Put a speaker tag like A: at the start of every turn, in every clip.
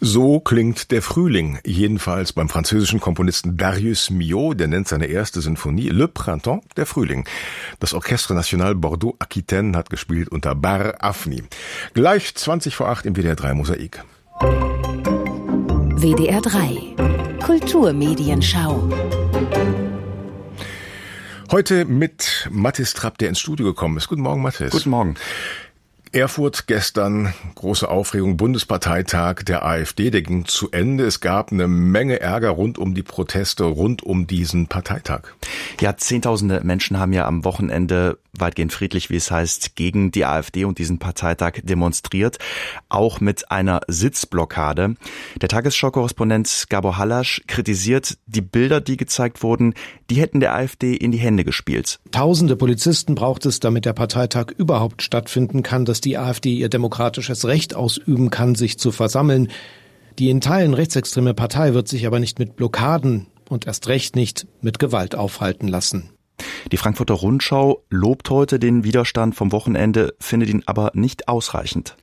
A: So klingt der Frühling, jedenfalls beim französischen Komponisten Darius Milhaud, der nennt seine erste Sinfonie Le Printemps, der Frühling. Das Orchestre National Bordeaux-Aquitaine hat gespielt unter Bar Afni. Gleich 20:08 im WDR 3 Mosaik.
B: WDR 3 Kulturmedienschau.
A: Heute mit Mathis Trapp, der ins Studio gekommen ist. Guten Morgen, Mathis.
C: Guten Morgen.
A: Erfurt gestern, große Aufregung, Bundesparteitag der AfD, der ging zu Ende. Es gab eine Menge Ärger rund um die Proteste, rund um diesen Parteitag.
C: Ja, Zehntausende Menschen haben ja am Wochenende weitgehend friedlich, wie es heißt, gegen die AfD und diesen Parteitag demonstriert, auch mit einer Sitzblockade. Der Tagesschau-Korrespondent Gabor Hallasch kritisiert, die Bilder, die gezeigt wurden, die hätten der AfD in die Hände gespielt.
D: Tausende Polizisten braucht es, damit der Parteitag überhaupt stattfinden kann, dass die AfD ihr demokratisches Recht ausüben kann, sich zu versammeln. Die in Teilen rechtsextreme Partei wird sich aber nicht mit Blockaden und erst recht nicht mit Gewalt aufhalten lassen.
C: Die Frankfurter Rundschau lobt heute den Widerstand vom Wochenende, findet ihn aber nicht ausreichend.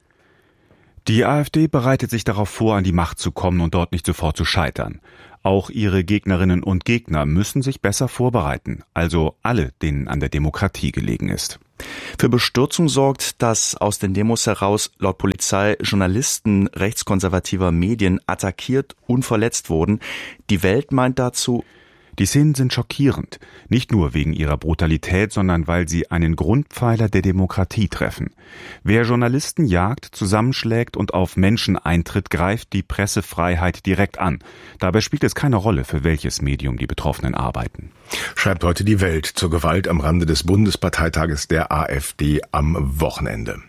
E: Die AfD bereitet sich darauf vor, an die Macht zu kommen und dort nicht sofort zu scheitern. Auch ihre Gegnerinnen und Gegner müssen sich besser vorbereiten, also alle, denen an der Demokratie gelegen ist.
C: Für Bestürzung sorgt, dass aus den Demos heraus laut Polizei Journalisten rechtskonservativer Medien attackiert und verletzt wurden. Die Welt meint dazu:
E: Die Szenen sind schockierend, nicht nur wegen ihrer Brutalität, sondern weil sie einen Grundpfeiler der Demokratie treffen. Wer Journalisten jagt, zusammenschlägt und auf Menschen eintritt, greift die Pressefreiheit direkt an. Dabei spielt es keine Rolle, für welches Medium die Betroffenen arbeiten.
A: Schreibt heute die Welt zur Gewalt am Rande des Bundesparteitages der AfD am Wochenende.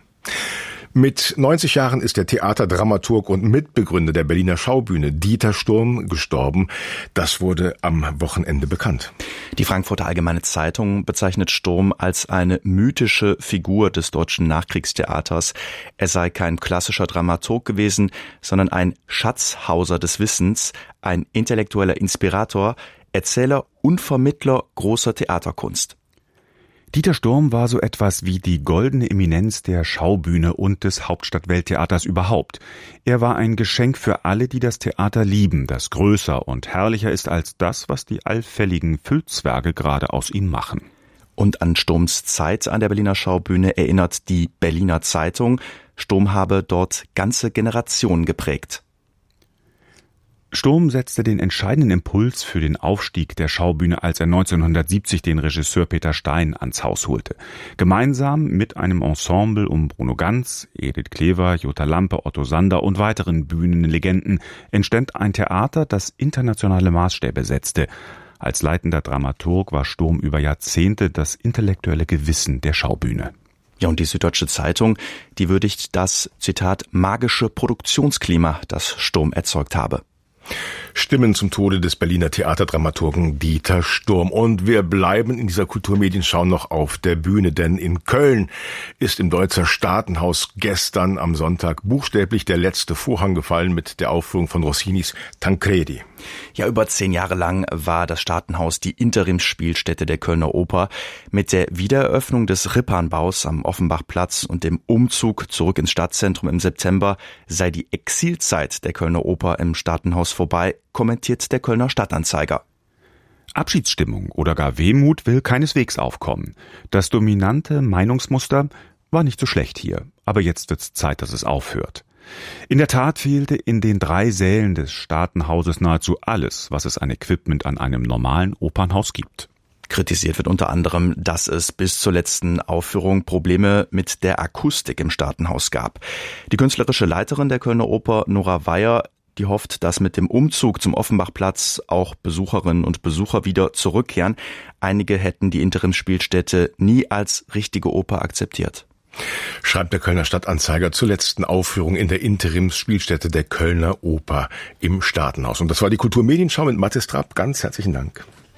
A: Mit 90 Jahren ist der Theaterdramaturg und Mitbegründer der Berliner Schaubühne Dieter Sturm gestorben. Das wurde am Wochenende bekannt.
C: Die Frankfurter Allgemeine Zeitung bezeichnet Sturm als eine mythische Figur des deutschen Nachkriegstheaters. Er sei kein klassischer Dramaturg gewesen, sondern ein Schatzhauser des Wissens, ein intellektueller Inspirator, Erzähler und Vermittler großer Theaterkunst.
E: Dieter Sturm war so etwas wie die goldene Eminenz der Schaubühne und des Hauptstadt-Welttheaters überhaupt. Er war ein Geschenk für alle, die das Theater lieben, das größer und herrlicher ist als das, was die allfälligen Füllzwerge gerade aus ihm machen.
C: Und an Sturms Zeit an der Berliner Schaubühne erinnert die Berliner Zeitung, Sturm habe dort ganze Generationen geprägt.
E: Sturm setzte den entscheidenden Impuls für den Aufstieg der Schaubühne, als er 1970 den Regisseur Peter Stein ans Haus holte. Gemeinsam mit einem Ensemble um Bruno Ganz, Edith Klever, Jutta Lampe, Otto Sander und weiteren Bühnenlegenden entstand ein Theater, das internationale Maßstäbe setzte. Als leitender Dramaturg war Sturm über Jahrzehnte das intellektuelle Gewissen der Schaubühne.
C: Ja, und die Süddeutsche Zeitung, die würdigt das, Zitat, magische Produktionsklima, das Sturm erzeugt habe.
A: Stimmen zum Tode des Berliner Theaterdramaturgen Dieter Sturm. Und wir bleiben in dieser Kulturmedienschau noch auf der Bühne, denn in Köln ist im Deutzer Staatenhaus gestern am Sonntag buchstäblich der letzte Vorhang gefallen mit der Aufführung von Rossinis Tancredi.
C: Ja, über 10 Jahre lang war das Staatenhaus die Interimsspielstätte der Kölner Oper. Mit der Wiedereröffnung des Rippanbaus am Offenbachplatz und dem Umzug zurück ins Stadtzentrum im September sei die Exilzeit der Kölner Oper im Staatenhaus vorbei, kommentiert der Kölner Stadtanzeiger.
E: Abschiedsstimmung oder gar Wehmut will keineswegs aufkommen. Das dominante Meinungsmuster war nicht so schlecht hier, aber jetzt wird's Zeit, dass es aufhört. In der Tat fehlte in den 3 Sälen des Staatenhauses nahezu alles, was es an Equipment an einem normalen Opernhaus gibt.
C: Kritisiert wird unter anderem, dass es bis zur letzten Aufführung Probleme mit der Akustik im Staatenhaus gab. Die künstlerische Leiterin der Kölner Oper, Nora Weyer, die hofft, dass mit dem Umzug zum Offenbachplatz auch Besucherinnen und Besucher wieder zurückkehren. Einige hätten die Interimsspielstätte nie als richtige Oper akzeptiert.
A: Schreibt der Kölner Stadtanzeiger zur letzten Aufführung in der Interimsspielstätte der Kölner Oper im Staatenhaus. Und das war die Kulturmedienschau mit Mathis Trapp. Ganz herzlichen Dank.